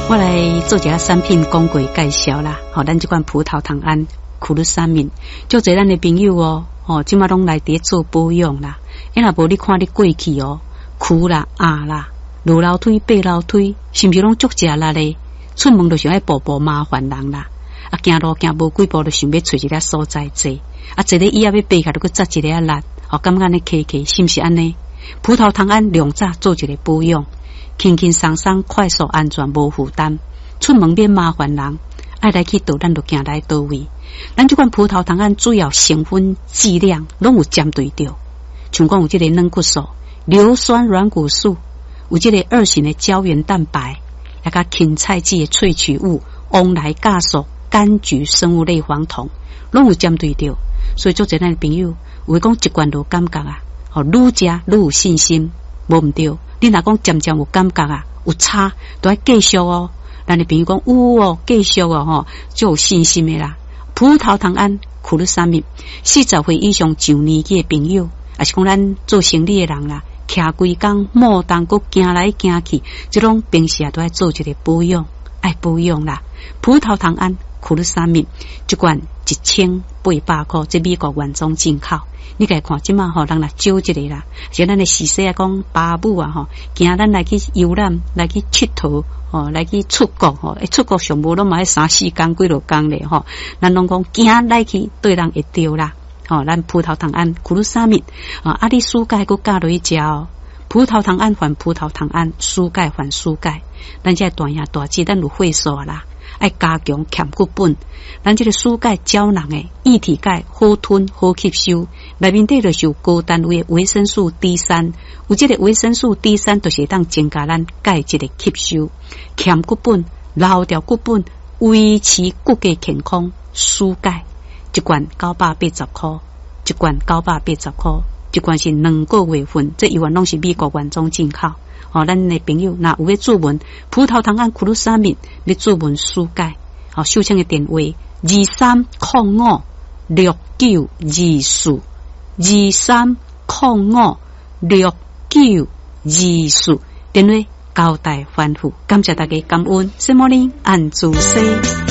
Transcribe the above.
我来做一下产品广告介绍啦。咱这款葡萄糖胺苦鲁沙敏，就侪咱的朋友即马拢来伫做保养啦。若无你看你过去苦啦、啦、落楼梯、爬楼梯，是毋是拢足食力咧？出门就想爱步步麻烦人啦。行路行无几步就想要找一个所在坐，坐咧椅仔要爬下就去扎一个力，感觉呢客客是毋是安尼？葡萄糖胺两早做一个保养。轻轻松松、快速、安全、无负担，出门免麻烦人，爱来去倒咱就行来倒位。咱这款葡萄糖胺主要成分剂量拢有针对着，像讲有这个软骨素、硫酸软骨素，有这个2型的胶原蛋白，那个芹菜籽的萃取物、翁来酵素、柑橘生物类黄酮，拢有针对着。所以做这咱的朋友，有讲一罐就感觉愈食愈有信心，无毋对。你若讲渐渐有感觉有差，都要继续咱的朋友讲有继续就有信心的啦。葡萄糖胺苦鲁沙敏，40岁以上上年纪的朋友，也是讲咱做生理的人啦，徛规工莫当阁行来行去，这种平时都要做一个保养，爱保养啦。葡萄糖胺苦鲁沙敏一罐1800块，这美国原装进口。你家看即马人来少一个啦，像咱的时势讲爸母惊咱来去游览，来去佚佗来去出国出国上无拢嘛3、4天几落天咧咱拢讲惊来去对人会着啦咱葡萄糖胺苦鲁沙敏你输钙佫加落去食葡萄糖胺还葡萄糖胺，输钙还输钙，咱这大兄大姐咱有会所啦。爱加强欠骨本，咱这个输钙胶囊的液体钙好吞好吸收，内面底就是有高单位的维生素 D3， 有这个维生素 D3 就是当增加咱钙质的吸收，欠骨本、留掉骨本，维持骨骼健康。输钙一罐980块，一罐980块，一罐是2个月份，这一罐拢是美国原装进口。咱的朋友若有要注文葡萄糖胺苦鲁沙敏，要注文输钙，收听的电话23056924，23056924，电话交代反复。感谢大家感恩，什么呢？按自西。